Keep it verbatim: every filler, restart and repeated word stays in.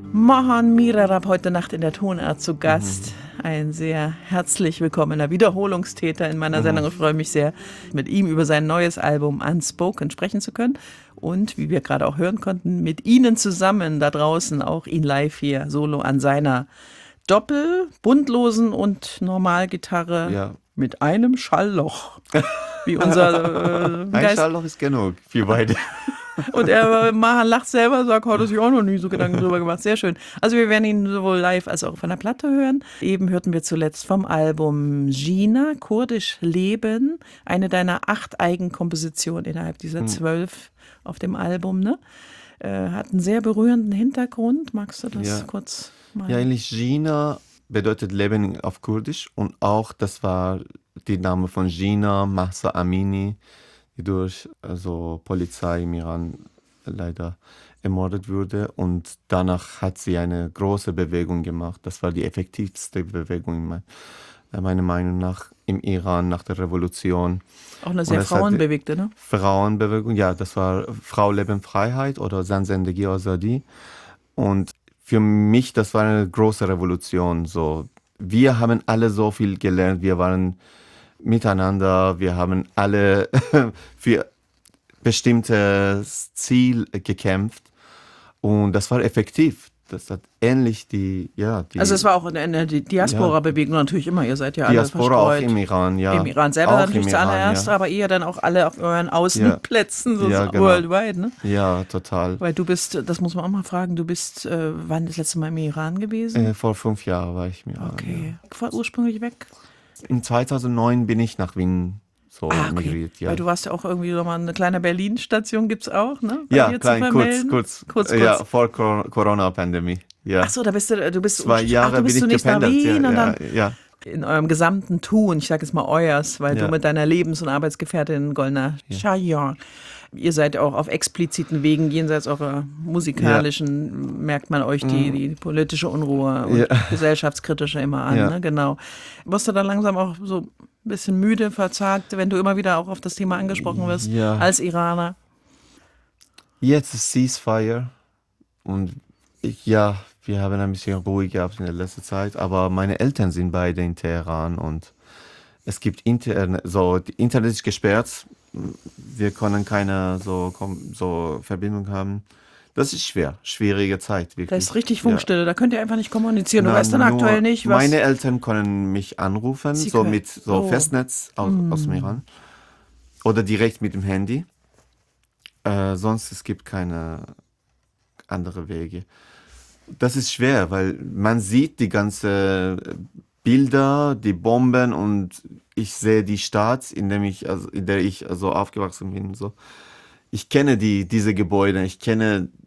Mahan Mirarab heute Nacht in der Tonart zu Gast. Mhm. Ein sehr herzlich willkommener Wiederholungstäter in meiner mhm. Sendung. Ich freue mich sehr, mit ihm über sein neues Album Unspoken sprechen zu können. Und wie wir gerade auch hören konnten, mit Ihnen zusammen da draußen auch ihn live hier solo an seiner Doppel-, Bundlosen und Normalgitarre ja. mit einem Schallloch. Wie unser äh, Ein Schallloch ist genug für beide. Und er Mahan lacht selber, sagt, hat er sich auch noch nie so Gedanken drüber gemacht. Sehr schön. Also wir werden ihn sowohl live als auch von der Platte hören. Eben hörten wir zuletzt vom Album Gina, Kurdisch Leben, eine deiner acht Eigenkompositionen innerhalb dieser zwölf auf dem Album. Ne? Äh, hat einen sehr berührenden Hintergrund. Magst du das ja. kurz mal? Ja, eigentlich Gina bedeutet Leben auf Kurdisch und auch das war die Name von Gina Mahsa Amini, die durch also Polizei im Iran leider ermordet wurde. Und danach hat sie eine große Bewegung gemacht. Das war die effektivste Bewegung, meiner Meinung nach, im Iran nach der Revolution. Auch eine sehr frauenbewegte, ne? Frauenbewegung, ja, das war Frau, Leben, Freiheit oder Zan Zendegi Azadi. Und für mich, das war eine große Revolution. So. Wir haben alle so viel gelernt, wir waren miteinander, wir haben alle für bestimmtes Ziel gekämpft und das war effektiv. Das hat ähnlich die, ja. Die, also es war auch in der Diaspora-Bewegung ja. natürlich immer, ihr seid ja alle Diaspora verstreut. Auch im Iran, ja. Im Iran selber auch natürlich zuallererst, ja. aber ihr dann auch alle auf euren Außenplätzen, so ja, genau. worldwide, ne? Ja, total. Weil du bist, das muss man auch mal fragen, du bist, äh, wann das letzte Mal im Iran gewesen? Äh, vor fünf Jahren war ich im Iran. Okay. Ja. War ursprünglich weg? In zweitausendneun bin ich nach Wien so ah, okay. migriert, ja. Weil du warst ja auch irgendwie nochmal eine kleine Berlin-Station, gibt's auch, ne? Bei ja, klein, kurz, kurz, kurz, kurz. Ja, vor Corona-Pandemie, ja. Ach so, da bist du, du bist, Zwei Jahre ach, du bist bin ich zunächst nach Wien ja, und dann ja. in eurem gesamten Tun, ich sage jetzt mal euers, weil ja. du mit deiner Lebens- und Arbeitsgefährtin Golnar Shayan, ihr seid auch auf expliziten Wegen, jenseits eurer musikalischen, ja. merkt man euch die, die politische Unruhe und ja. gesellschaftskritische immer an, ja. ne? Genau. Wirst du dann langsam auch so ein bisschen müde, verzagt, wenn du immer wieder auch auf das Thema angesprochen wirst, ja. als Iraner? Jetzt ist Ceasefire und ich, ja, wir haben ein bisschen Ruhe gehabt in der letzten Zeit, aber meine Eltern sind beide in Teheran und es gibt Internet, so, die Internet ist gesperrt, wir können keine so, so Verbindung haben. Das ist schwer, schwierige Zeit. Wirklich. Da ist richtig Funkstille, ja. Da könnt ihr einfach nicht kommunizieren. Du Na, weißt dann aktuell nicht, was... Meine Eltern können mich anrufen, Sie so können. mit so oh. Festnetz aus, mm. aus dem Iran oder direkt mit dem Handy. Äh, sonst es gibt keine andere Wege. Das ist schwer, weil man sieht die ganzen Bilder, die Bomben und ich sehe die Stadt, in der ich, also in der ich also aufgewachsen bin. So. Ich kenne die, diese Gebäude, ich kenne